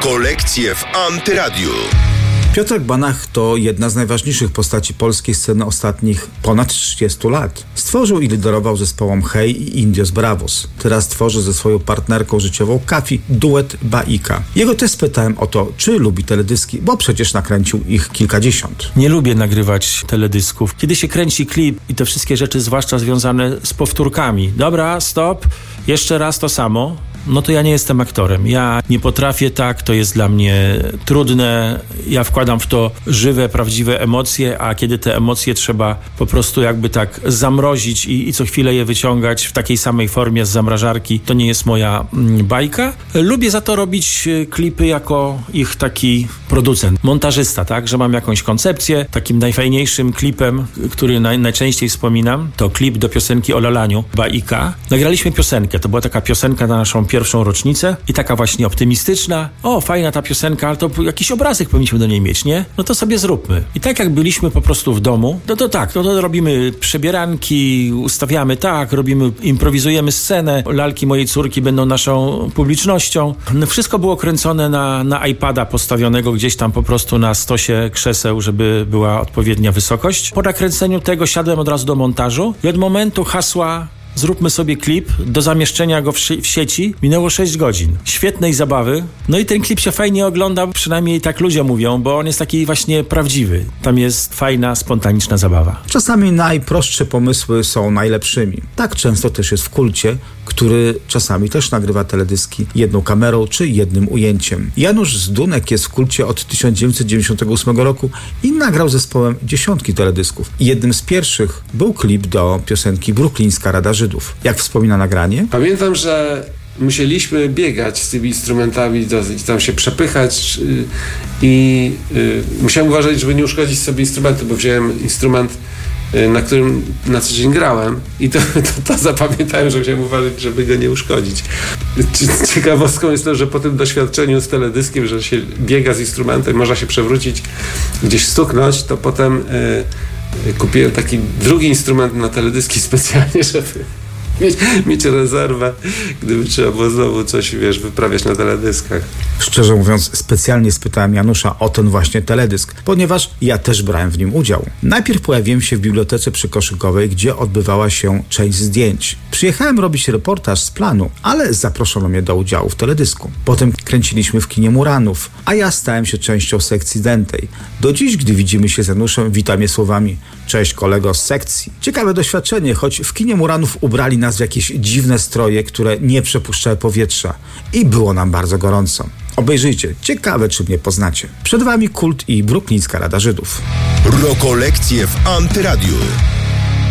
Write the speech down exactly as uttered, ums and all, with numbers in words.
Rokolekcje w Antyradiu. Piotrek Banach to jedna z najważniejszych postaci polskiej sceny ostatnich ponad trzydziestu lat. Stworzył i liderował zespołom Hej i Indios Bravos. Teraz tworzy ze swoją partnerką życiową Kafi duet Baika. Jego też spytałem o to, czy lubi teledyski, bo przecież nakręcił ich kilkadziesiąt. Nie lubię nagrywać teledysków. Kiedy się kręci klip i te wszystkie rzeczy, zwłaszcza związane z powtórkami. Dobra, stop, jeszcze raz to samo. No to ja nie jestem aktorem. Ja nie potrafię tak, to jest dla mnie trudne. Ja wkładam w to żywe, prawdziwe emocje, a kiedy te emocje trzeba po prostu jakby tak zamrozić i, i co chwilę je wyciągać w takiej samej formie z zamrażarki, to nie jest moja mm, bajka. Lubię za to robić klipy jako ich taki producent, montażysta, tak, że mam jakąś koncepcję. Takim najfajniejszym klipem, który naj, najczęściej wspominam, to klip do piosenki o lalaniu Baika. Nagraliśmy piosenkę, to była taka piosenka na naszą pierwszą rocznicę i taka właśnie optymistyczna. O, fajna ta piosenka, ale to jakiś obrazek powinniśmy do niej mieć, nie? No to sobie zróbmy. I tak jak byliśmy po prostu w domu, no to tak, no to robimy przebieranki, ustawiamy tak, robimy, improwizujemy scenę, lalki mojej córki będą naszą publicznością. No wszystko było kręcone na, na iPada postawionego gdzieś tam po prostu na stosie krzeseł, żeby była odpowiednia wysokość. Po nakręceniu tego siadłem od razu do montażu i od momentu hasła zróbmy sobie klip, do zamieszczenia go w, szy- w sieci minęło sześć godzin. Świetnej zabawy. No i ten klip się fajnie ogląda, przynajmniej tak ludzie mówią, bo on jest taki właśnie prawdziwy. Tam jest fajna, spontaniczna zabawa. Czasami najprostsze pomysły są najlepszymi. Tak często też jest w Kulcie, który czasami też nagrywa teledyski jedną kamerą czy jednym ujęciem. Janusz Zdunek jest w Kulcie od tysiąc dziewięćset dziewięćdziesiątego ósmego roku i nagrał zespołem dziesiątki teledysków. Jednym z pierwszych był klip do piosenki Brooklyńska Rada Żydów. Jak wspomina nagranie? Pamiętam, że musieliśmy biegać z tymi instrumentami, tam się przepychać yy, i yy, musiałem uważać, żeby nie uszkodzić sobie instrumentu, bo wziąłem instrument, yy, na którym na co dzień grałem i to, to, to zapamiętałem, że musiałem uważać, żeby go nie uszkodzić. Ciekawostką jest to, że po tym doświadczeniu z teledyskiem, że się biega z instrumentem, można się przewrócić, gdzieś stuknąć, to potem yy, kupiłem taki drugi instrument na teledyski specjalnie, żeby Mieć, mieć rezerwę, gdyby trzeba było znowu coś, wiesz, wyprawiać na teledyskach. Szczerze mówiąc, specjalnie spytałem Janusza o ten właśnie teledysk, ponieważ ja też brałem w nim udział. Najpierw pojawiłem się w bibliotece przykoszykowej, gdzie odbywała się część zdjęć. Przyjechałem robić reportaż z planu, ale zaproszono mnie do udziału w teledysku. Potem kręciliśmy w kinie Muranów, a ja stałem się częścią sekcji dętej. Do dziś, gdy widzimy się z Januszem, witam je słowami: cześć kolego z sekcji. Ciekawe doświadczenie, choć w kinie Muranów ubrali nas w jakieś dziwne stroje, które nie przepuszczały powietrza i było nam bardzo gorąco. Obejrzyjcie, ciekawe czy mnie poznacie. Przed wami Kult i Brooklyńska Rada Żydów. Rokolekcje w Antyradiu.